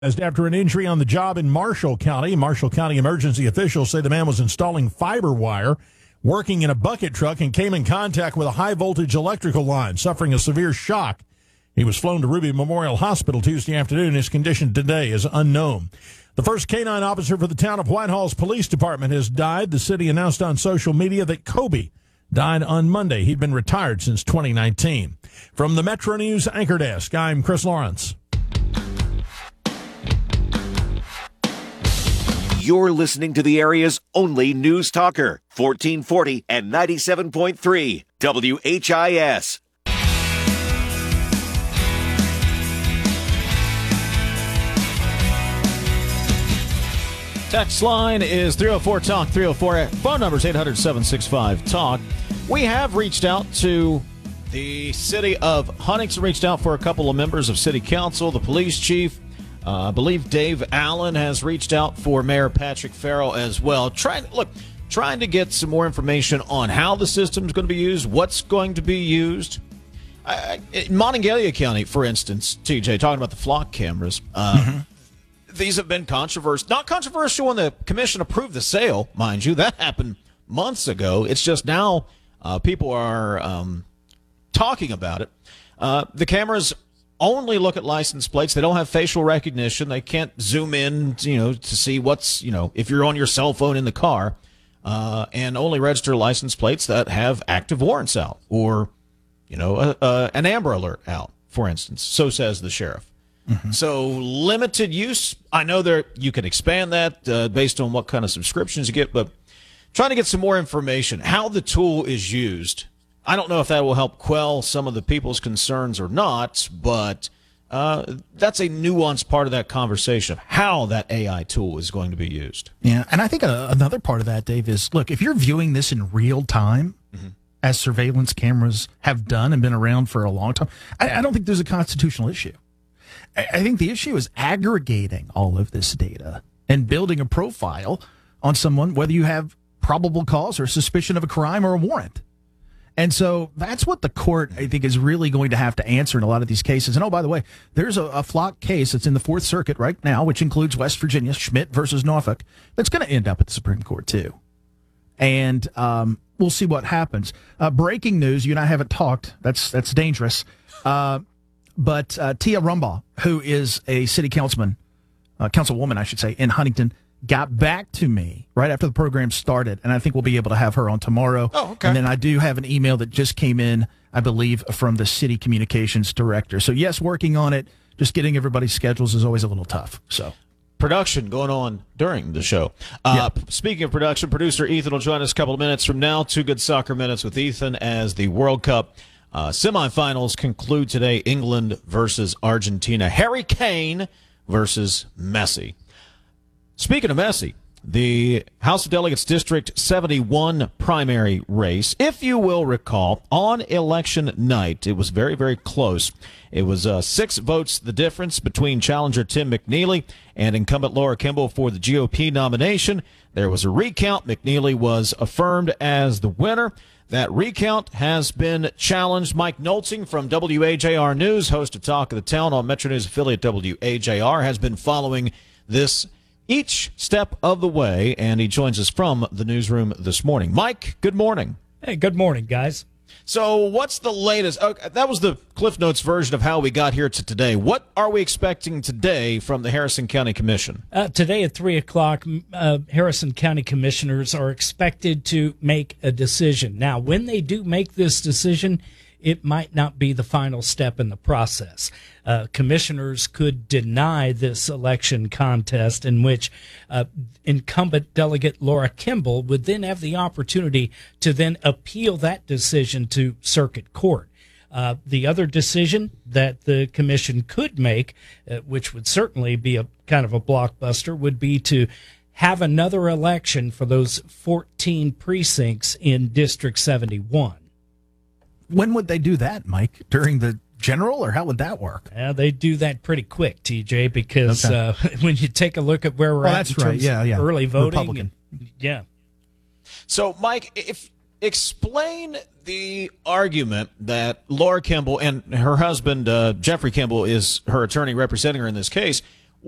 After an injury on the job in Marshall County, emergency officials say the man was installing fiber wire, working in a bucket truck, and came in contact with a high-voltage electrical line, suffering a severe shock. He was flown to Ruby Memorial Hospital Tuesday afternoon. His condition today is unknown. The first canine officer for the town of Whitehall's police department has died. The city announced on social media that Kobe died on Monday. He'd been retired since 2019. From the Metro News Anchor Desk, I'm Chris Lawrence. You're listening to the area's only news talker, 1440 and 97.3 WHIS. Text line is 304-TALK, 304. Phone number is 800-765-TALK. We have reached out to the city of Huntington, reached out for a couple of members of city council, the police chief. I believe Dave Allen has reached out for Mayor Patrick Farrell as well. Trying to get some more information on how the system is going to be used, what's going to be used. In Monongalia County, for instance, TJ, talking about the flock cameras, these have been controversial. Not controversial when the commission approved the sale, mind you. That happened months ago. It's just now people are talking about it. The cameras only look at license plates. They don't have facial recognition. They can't zoom in, to see what's, if you're on your cell phone in the car, and only register license plates that have active warrants out or, an Amber Alert out, for instance. So says the sheriff. So limited use. I know you can expand that based on what kind of subscriptions you get, but trying to get some more information, how the tool is used. I don't know if that will help quell some of the people's concerns or not, but that's a nuanced part of that conversation of how that AI tool is going to be used. Yeah, and I think another part of that, Dave, is, look, if you're viewing this in real time, as surveillance cameras have done and been around for a long time, I don't think there's a constitutional issue. I think the issue is aggregating all of this data and building a profile on someone, whether you have probable cause or suspicion of a crime or a warrant. And so that's what the court, I think, is really going to have to answer in a lot of these cases. And, oh, by the way, there's a flock case that's in the Fourth Circuit right now, which includes West Virginia, Schmidt versus Norfolk, that's going to end up at the Supreme Court, too. And we'll see what happens. Breaking news, you and I haven't talked. That's dangerous. But Tia Rumbaugh, who is a city councilwoman, I should say, in Huntington, got back to me right after the program started, and I think we'll be able to have her on tomorrow. Oh, okay. And then I do have an email that just came in, I believe, from the city communications director. So, yes, working on it. Just getting everybody's schedules is always a little tough. So, production going on during the show. Speaking of production, producer Ethan will join us a couple of minutes from now. 2 Good Soccer Minutes with Ethan as the World Cup semifinals conclude today. England versus Argentina. Harry Kane versus Messi. Speaking of Messi, the House of Delegates District 71 primary race, if you will recall, on election night, it was very, very close. It was 6 votes the difference between challenger Tim McNeely and incumbent Laura Kimball for the GOP nomination. There was a recount. McNeely was affirmed as the winner. That recount has been challenged. Mike Nolting from WAJR News, host of Talk of the Town on Metro News affiliate WAJR, has been following this each step of the way, and he joins us from the newsroom this morning. Mike, good morning. Hey, good morning, guys. So what's the latest? That was the Cliff Notes version of how we got here to today. What are we expecting today from the Harrison County Commission? Today at 3 o'clock, Harrison County commissioners are expected to make a decision. Now, when they do make this decision, it might not be the final step in the process. Commissioners could deny this election contest, in which incumbent delegate Laura Kimball would then have the opportunity to then appeal that decision to circuit court. The other decision that the commission could make, which would certainly be a kind of a blockbuster, would be to have another election for those 14 precincts in District 71. When would they do that, Mike? During the general, or how would that work? They do that pretty quick, TJ, because when you take a look at where we're at in terms of early voting. Republican. So, Mike, explain the argument that Laura Kimball and her husband, Jeffrey Kimball, is her attorney representing her in this case.